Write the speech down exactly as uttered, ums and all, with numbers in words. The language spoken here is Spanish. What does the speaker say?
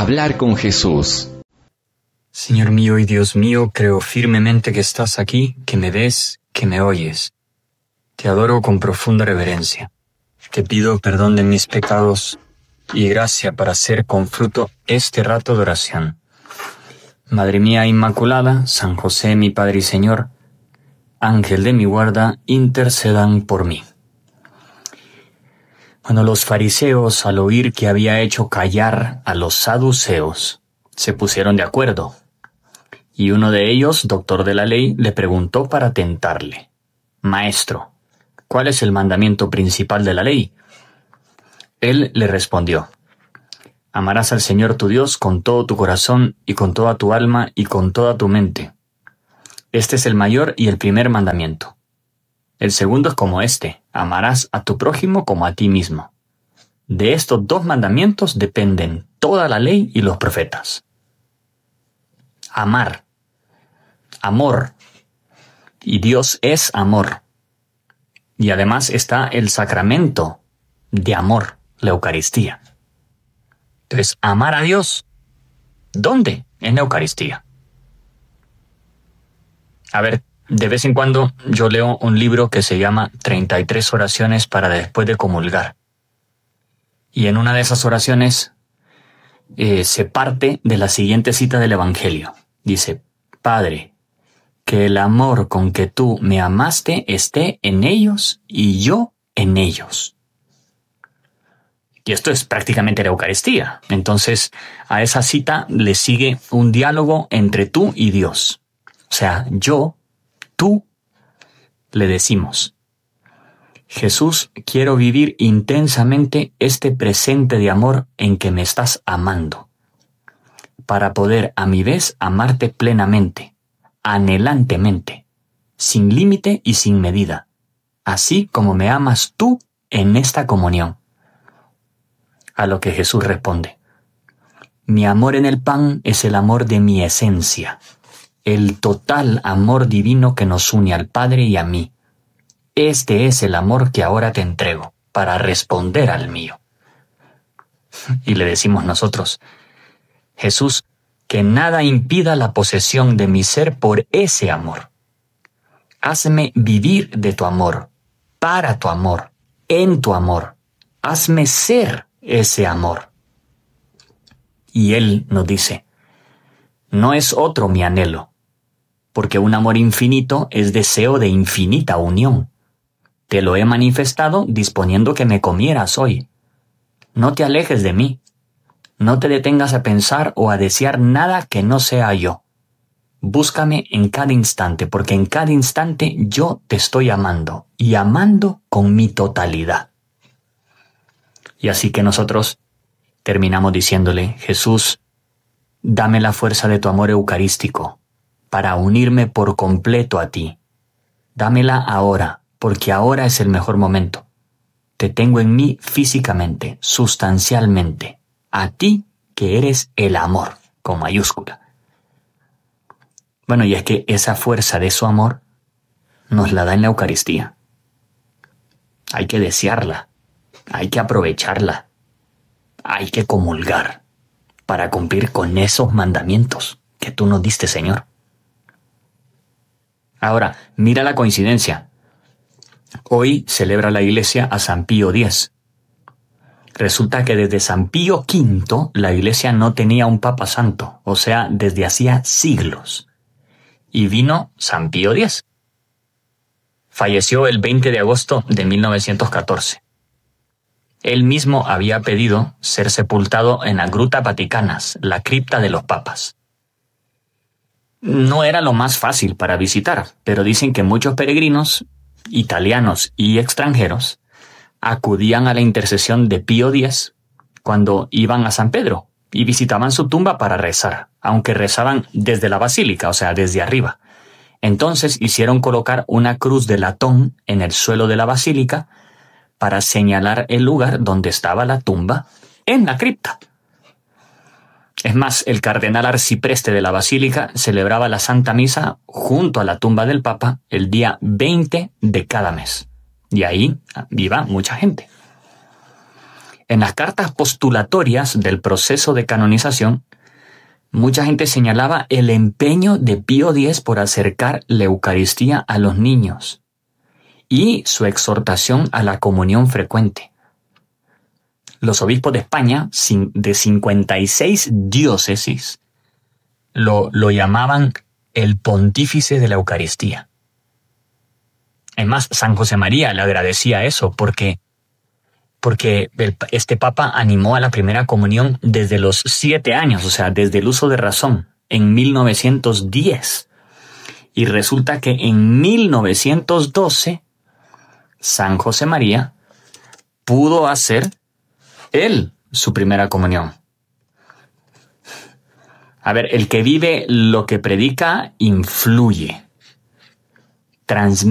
Hablar con Jesús. Señor mío y Dios mío, creo firmemente que estás aquí, que me ves, que me oyes. Te adoro con profunda reverencia. Te pido perdón de mis pecados y gracia para hacer con fruto este rato de oración. Madre mía Inmaculada, San José, mi Padre y Señor, Ángel de mi guarda, intercedan por mí. Bueno, los fariseos, al oír que había hecho callar a los saduceos, se pusieron de acuerdo. Y uno de ellos, doctor de la ley, le preguntó para tentarle: Maestro, ¿cuál es el mandamiento principal de la ley? Él le respondió: Amarás al Señor tu Dios con todo tu corazón y con toda tu alma y con toda tu mente. Este es el mayor y el primer mandamiento. El segundo es como este: amarás a tu prójimo como a ti mismo. De estos dos mandamientos dependen toda la ley y los profetas. Amar. Amor. Y Dios es amor. Y además está el sacramento de amor, la Eucaristía. Entonces, amar a Dios, ¿dónde? En la Eucaristía. A ver, de vez en cuando yo leo un libro que se llama treinta y tres oraciones para después de comulgar. Y en una de esas oraciones eh, se parte de la siguiente cita del Evangelio. Dice: Padre, que el amor con que tú me amaste esté en ellos y yo en ellos. Y esto es prácticamente la Eucaristía. Entonces, a esa cita le sigue un diálogo entre tú y Dios. O sea, yo, tú, le decimos: Jesús, quiero vivir intensamente este presente de amor en que me estás amando, para poder a mi vez amarte plenamente, anhelantemente, sin límite y sin medida, así como me amas tú en esta comunión. A lo que Jesús responde: Mi amor en el pan es el amor de mi esencia, el total amor divino que nos une al Padre y a mí. Este es el amor que ahora te entrego para responder al mío. Y le decimos nosotros: Jesús, que nada impida la posesión de mi ser por ese amor. Hazme vivir de tu amor, para tu amor, en tu amor. Hazme ser ese amor. Y Él nos dice: No es otro mi anhelo, porque un amor infinito es deseo de infinita unión. Te lo he manifestado disponiendo que me comieras hoy. No te alejes de mí. No te detengas a pensar o a desear nada que no sea yo. Búscame en cada instante, porque en cada instante yo te estoy amando, y amando con mi totalidad. Y así que nosotros terminamos diciéndole: Jesús, dame la fuerza de tu amor eucarístico para unirme por completo a ti. Dámela ahora, porque ahora es el mejor momento. Te tengo en mí físicamente, sustancialmente, a ti que eres el amor, con mayúscula. Bueno, y es que esa fuerza de su amor nos la da en la Eucaristía. Hay que desearla, hay que aprovecharla, hay que comulgar para cumplir con esos mandamientos que tú nos diste, Señor. Ahora, mira la coincidencia. Hoy celebra la Iglesia a San Pío X. Resulta que desde San Pío V la Iglesia no tenía un Papa Santo, o sea, desde hacía siglos. Y vino San Pío X. Falleció el veinte de agosto de mil novecientos catorce. Él mismo había pedido ser sepultado en la Gruta Vaticanas, la cripta de los papas. No era lo más fácil para visitar, pero dicen que muchos peregrinos, italianos y extranjeros, acudían a la intercesión de Pío X cuando iban a San Pedro y visitaban su tumba para rezar, aunque rezaban desde la basílica, o sea, desde arriba. Entonces hicieron colocar una cruz de latón en el suelo de la basílica para señalar el lugar donde estaba la tumba en la cripta. Es más, el cardenal arcipreste de la basílica celebraba la Santa Misa junto a la tumba del Papa el día veinte de cada mes. Y ahí iba mucha gente. En las cartas postulatorias del proceso de canonización, mucha gente señalaba el empeño de Pío X por acercar la Eucaristía a los niños y su exhortación a la comunión frecuente. Los obispos de España, de cincuenta y seis diócesis, lo, lo llamaban el pontífice de la Eucaristía. Además, San José María le agradecía eso porque, porque el, este papa animó a la primera comunión desde los siete años, o sea, desde el uso de razón, en mil novecientos diez. Y resulta que en mil novecientos doce, San José María pudo hacer él su primera comunión. A ver, el que vive lo que predica influye, transmite.